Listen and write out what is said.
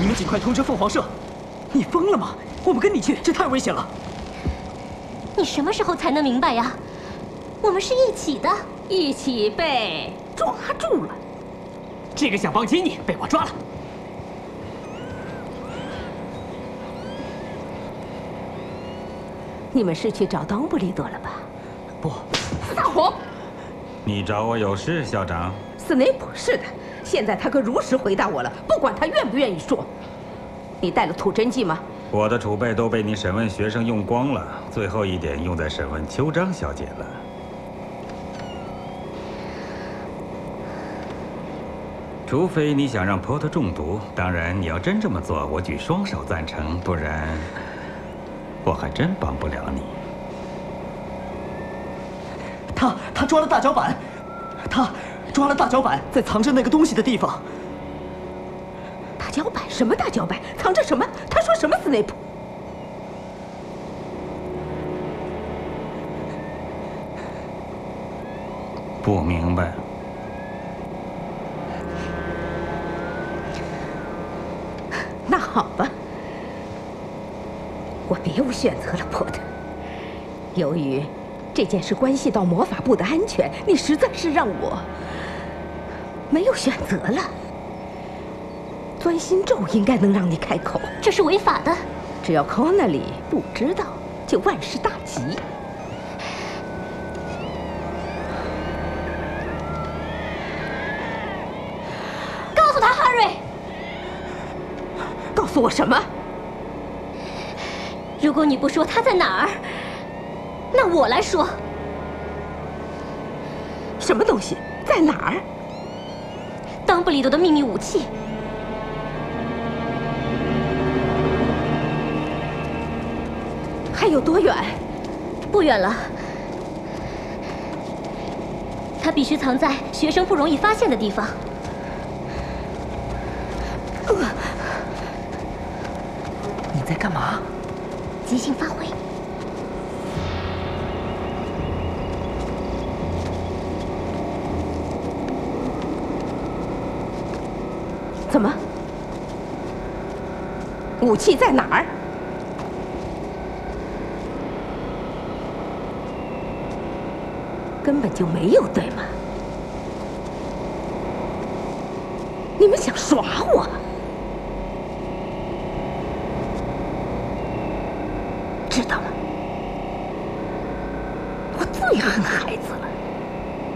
你们尽快通知凤凰社！你疯了吗？我们跟你去，这太危险了。 你什么时候才能明白呀？我们是一起的， 一起被抓住了。 这个想帮亲你被我抓了。 你们是去找邓布利多了吧？ 不， 撒谎！ 你找我有事，校长？ 斯内普是的，现在他可如实回答我了，不管他愿不愿意说。你带了吐真剂吗？ 我的储备都被你审问学生用光了，最后一点用在审问秋张小姐了。除非你想让波特中毒，当然你要真这么做，我举双手赞成，不然我还真帮不了你。 他抓了大脚板，他抓了大脚板，在藏着那个东西的地方。 大脚板？什么大脚板？藏着什么？他说什么？斯内普？ 不明白。 那好吧，我别无选择了，波特。由于这件事关系到魔法部的安全，你实在是让我没有选择了。钻心咒应该能让你开口， 这是违法的。 只要 Connelly 不知道，就万事大吉。 告诉他，哈瑞。 告诉我什么？ 如果你不说他在哪儿，那我来说。 什么东西？在哪儿？ 邓布利多的秘密武器。 还有多远？ 不远了。他必须藏在学生不容易发现的地方。 你在干嘛？ 即兴发挥。 怎么？武器在哪儿？根本就没有，对吗？你们想耍我？